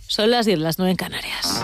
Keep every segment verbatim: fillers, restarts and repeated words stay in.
Son las diez, las nueve en Canarias.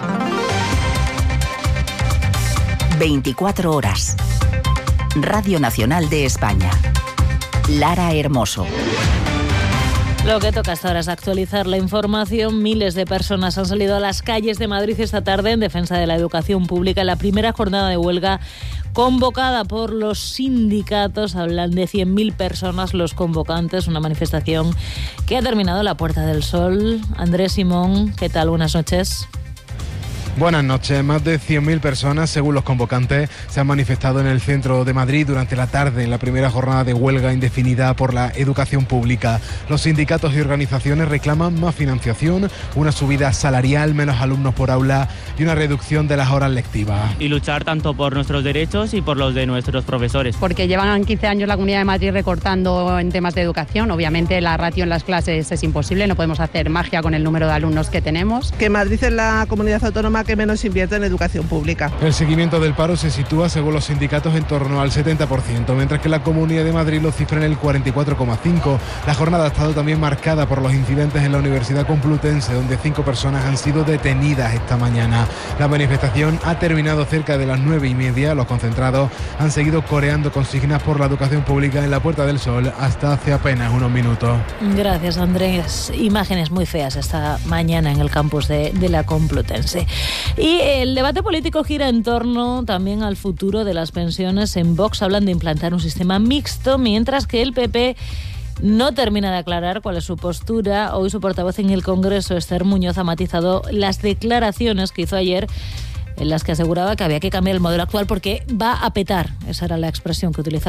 veinticuatro horas. Radio Nacional de España. Lara Hermoso. Lo que toca hasta ahora es actualizar la información. Miles de personas han salido a las calles de Madrid esta tarde en defensa de la educación pública en la primera jornada de huelga convocada por los sindicatos. Hablan de cien mil personas los convocantes, una manifestación que ha terminado a la Puerta del Sol. Andrés Simón, ¿qué tal? Buenas noches. Buenas noches. Más de cien mil personas, según los convocantes, se han manifestado en el centro de Madrid durante la tarde en la primera jornada de huelga indefinida por la educación pública. Los sindicatos y organizaciones reclaman más financiación, una subida salarial, menos alumnos por aula y una reducción de las horas lectivas. Y luchar tanto por nuestros derechos y por los de nuestros profesores. Porque llevan quince años la Comunidad de Madrid recortando en temas de educación. Obviamente la ratio en las clases es imposible, no podemos hacer magia con el número de alumnos que tenemos. Que Madrid es la comunidad autónoma que menos invierte en educación pública. El seguimiento del paro se sitúa, según los sindicatos, en torno al setenta por ciento, mientras que la Comunidad de Madrid lo cifra en el cuarenta y cuatro coma cinco por ciento. La jornada ha estado también marcada por los incidentes en la Universidad Complutense, donde cinco personas han sido detenidas esta mañana. La manifestación ha terminado cerca de las nueve y media. Los concentrados han seguido coreando consignas por la educación pública en la Puerta del Sol hasta hace apenas unos minutos. Gracias, Andrés. Imágenes muy feas esta mañana en el campus de, de la Complutense. Y el debate político gira en torno también al futuro de las pensiones. En Vox hablan de implantar un sistema mixto, mientras que el P P no termina de aclarar cuál es su postura. Hoy su portavoz en el Congreso, Esther Muñoz, ha matizado las declaraciones que hizo ayer en las que aseguraba que había que cambiar el modelo actual porque va a petar. Esa era la expresión que utilizaba.